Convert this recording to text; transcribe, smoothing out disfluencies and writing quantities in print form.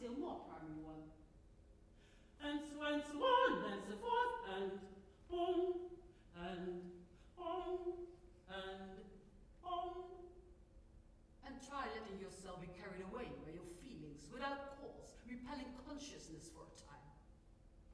still more primary one. And so on and so forth, and on, and on, and on. And try letting yourself be carried away by your feelings without cause, repelling consciousness for a